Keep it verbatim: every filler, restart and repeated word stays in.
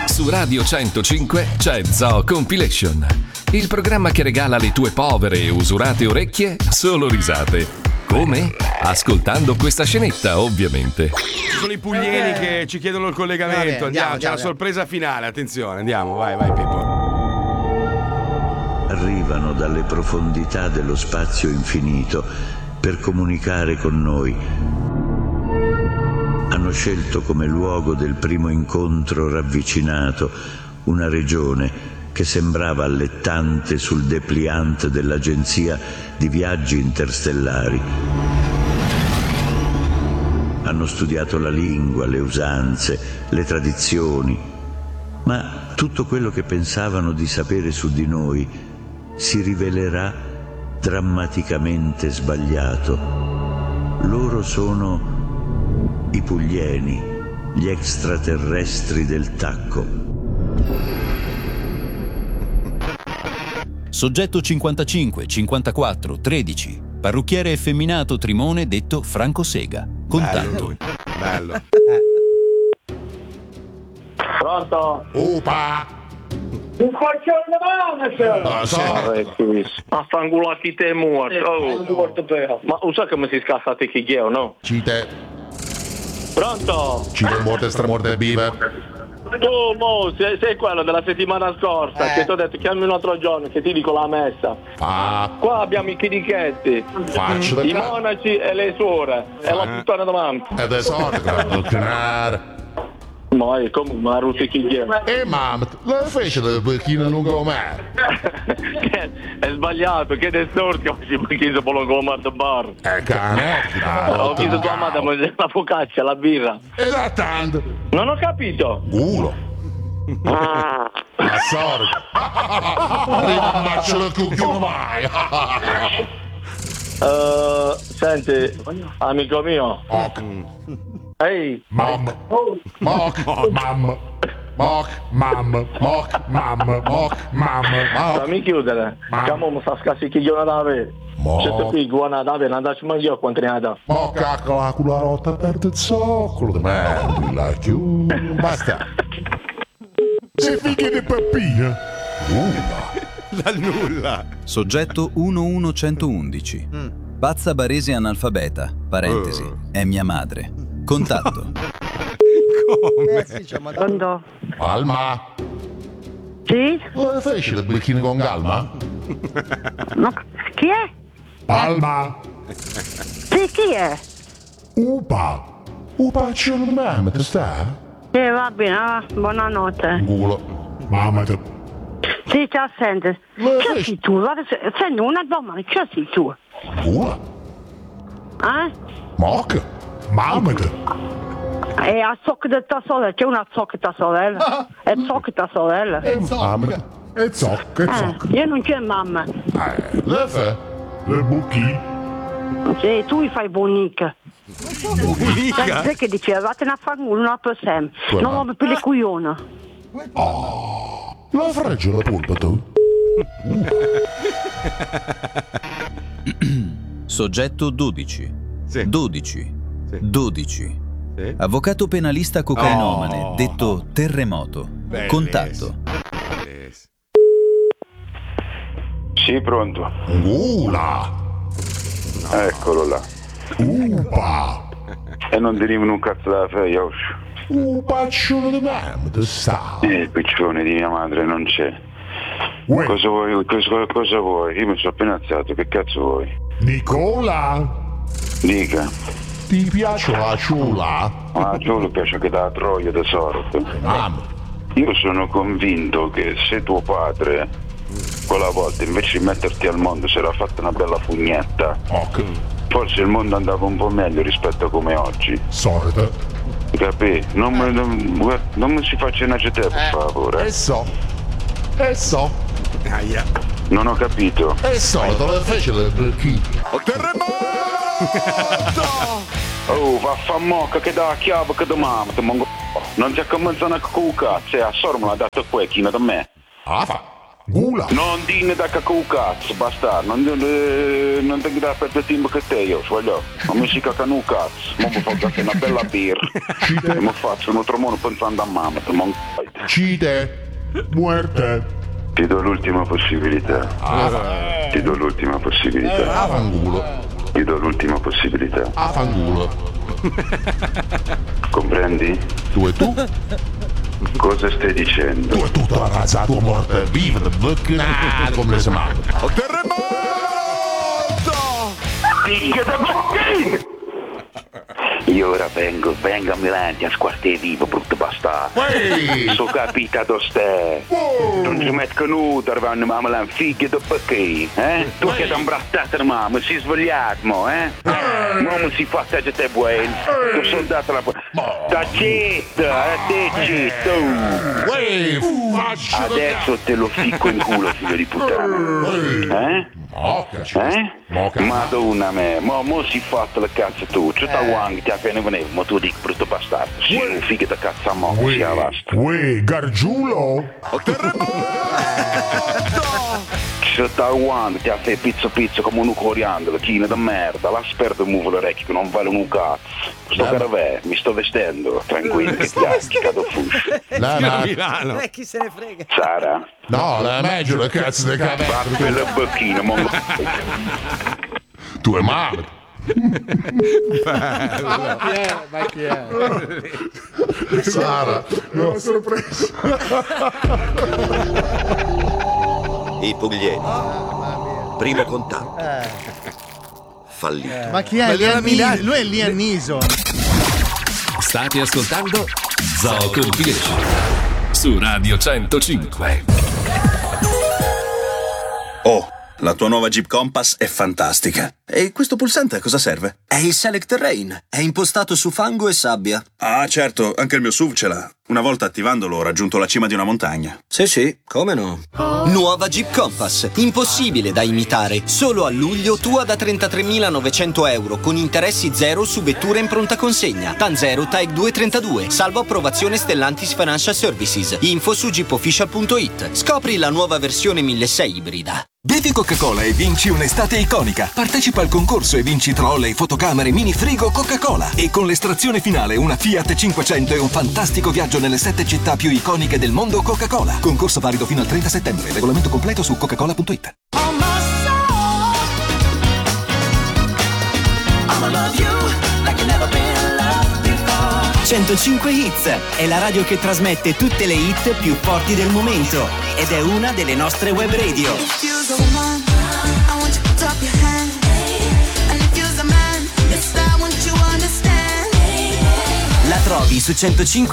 Su Radio centocinque c'è Zoo Compilation, il programma che regala alle tue povere e usurate orecchie solo risate. Come? Ascoltando questa scenetta, ovviamente. Ci sono i puglieni che ci chiedono il collegamento. Andiamo, andiamo, c'è andiamo. La sorpresa finale. Attenzione, andiamo, vai, vai Pippo. Arrivano dalle profondità dello spazio infinito per comunicare con noi. Hanno scelto come luogo del primo incontro ravvicinato una regione che sembrava allettante sul dépliant dell'agenzia di viaggi interstellari. Hanno studiato la lingua, le usanze, le tradizioni, ma tutto quello che pensavano di sapere su di noi si rivelerà drammaticamente sbagliato. Loro sono i puglieni, gli extraterrestri del tacco. Soggetto cinquantacinque, cinquantaquattro, tredici. Parrucchiere effeminato Trimone detto Franco Sega. Contatto. Bello. Pronto? Upa! Un coglione di mano, Ah, sì. ma fangula chi te è morto. Oh. Ma usa come si scassa te chi io, no? Cite. Pronto? Cite morte, stramorte vive. Tu, mo, sei, sei quello della settimana scorsa Eh. che ti ho detto chiami un altro giorno che ti dico la messa. Ah, Qua abbiamo i chirichetti, faccio da i ca- monaci e le suore e la Eh. puttana davanti. Ed è sorda, canare. Ma è come ma rusi chi io. E mamma, la fece del becchino lungomare. È sbagliato, che è storto oggi perché si può lungomare da bar. Eh, cane, Ho visto tua madre mangiare la focaccia, la birra. E da tanto. Non ho capito. Culo. La sorda. Rimaccio del cucchione mai. Uh, senti, amico mio. Ok. Ehi. Mamma. Moc, mamma. Moc, mamma. Moc, mamma. Moc, mamma. Fammi chiudere. Camo mi sta scasicchiglione da avere. C'è qui, guana da avere, non andacci mai io quanto ne ha da. Mo caccola con la rotta per il zoccolo di me. La chiudo. Basta. Se figli di peppina. Uh. Dal nulla. Soggetto uno uno uno uno uno. Pazza barese analfabeta. Parentesi. È mia madre. Contatto. Come? Pronto? Alma. Sì? Come fece le becchine con calma? No, chi è? Alma. Sì, chi è? Upa. Upa c'è un mamma, ti sta? Sì, va bene, ah, buonanotte. Culo. Mamma te. Sì, ti assente. Ma Chi fai- sei tu? Guarda, se- senti, una domanda, chi sei tu? Culo. Eh? Moc. Mamma te. E a zocco di tua sorella, c'è una zocca di tua sorella? È zocca di tua sorella? E mamma te. E zoc, e Eh, zoc. io non c'è mamma. Eh, le fe. Le buchi. Sì, tu mi fai bonica. Bunica? Sai che diceva, vattene a fare uno per sempre. Tua Non mamma. ho più le coglione. Oh. La fregge la polpa tu. Soggetto dodici. Sì. dodici. Sì. dodici. Sì. Avvocato penalista cocainomane, Oh. detto Terremoto. Bellissimo. Contatto. Bellissimo. Sì, pronto. Ula. Eccolo là. Upa. E non derivano un cazzo dalla feia, oh. Upa c'è di mamma, ti sta? Eh, il piccione di mia madre non c'è. Uè. Cosa vuoi? Cosa, cosa vuoi? Io mi sono appena alzato, che cazzo vuoi? Nicola. Dica. Ti piace la ciula? Ah, giù mi piace che da troia tesoro. Mamma. Io sono convinto che se tuo padre quella volta invece di metterti al mondo si era fatta una bella pugnetta, Ok. forse il mondo andava un po' meglio rispetto a come oggi. Sorda. Capì? Non, mi- non, guarda, non mi si faccia una te, per favore. E so. E so. Aia. Non ho capito. E so. Te la fece le becchine. Oh, vaffanmocca che da chiave che da mamma, te mongo. Non ti ha cominciato a cucare, se a sorma l'ha dato qua, chi da me. Ah, fa. Gula. Non dine da cacao cazzo, basta. Non, eh, non devi dare per il tempo che te io, sveglio. Non mi si cacano un cazzo. Ma mi faccio anche una bella birra. E mi faccio un altro mono pensando a mamma. Cide. Muerte. Ti do l'ultima possibilità. Ah. Ti do l'ultima possibilità. A fangulo. Ti do l'ultima possibilità. A fangulo. Comprendi? Tu e tu? Cosa stai dicendo? Tu e tutta la razza, tua morte, viva da bocca, come le mani. Terremoto! Figlio da bocca! Io ora vengo, vengo a Milano a squartare vivo, brutto bastardo. So capita do stai. Non ci metto nudo, arrivando a Milano, figlio da perché? Eh? Tu che ti imbrattato la mamma, si è svegliato, mo, eh? Ma non si fa te te buoni. Tu soldato la da città, a te città. Adesso te lo ficco in culo, figlio di puttana. Eh? Eh? Madonna me, ma mo si fatta la cazzo tu, c'è ta wang ti appena venevo, ma tu dici brutto bastardo, si un figa da cazzo a mo, si avasta. Uè, Gargiulo! C'è ta wang ti ha fatto pizzo pizzo come un coriandolo, china da merda, la sperto muovo le orecchie che non valgono un cazzo. Sto caravè, mi sto vestendo, tranquillo, che chiacchi, cado fuscio. La, la, Milano. Eh, chi se ne frega? Sara? no, la meglio la cazzo di cavolo. Fatti la bocchina, mo. Tu è male. Ma chi è? Ma chi è? Sara, no, sorpresa. I Pugliesi. Primo contatto. Fallito. Ma chi è? Liam Neeson? Lui è Liam Neeson. State ascoltando Zoo Compilation su Radio centocinque. Oh, la tua nuova Jeep Compass è fantastica. E questo pulsante a cosa serve? È il Select Terrain. È impostato su fango e sabbia. Ah, certo, anche il mio S U V ce l'ha. Una volta attivandolo ho raggiunto la cima di una montagna. Sì, sì, come no? Nuova Jeep Compass. Impossibile da imitare. Solo a luglio tua da trentatremilanovecento euro con interessi zero su vetture in pronta consegna. TAN zero T A E C duecentotrentadue. Salvo approvazione Stellantis Financial Services. Info su jeep official punto it. Scopri la nuova versione milleseicento ibrida. Bevi Coca-Cola e vinci un'estate iconica. Partecipa al concorso e vinci trolley, fotocamere, mini frigo Coca-Cola. E con l'estrazione finale una Fiat cinquecento e un fantastico viaggio nelle sette città più iconiche del mondo Coca-Cola. Concorso valido fino al trenta settembre. Regolamento completo su coca cola punto it. centocinque Hits è la radio che trasmette tutte le hit più forti del momento ed è una delle nostre web radio. La trovi su centocinque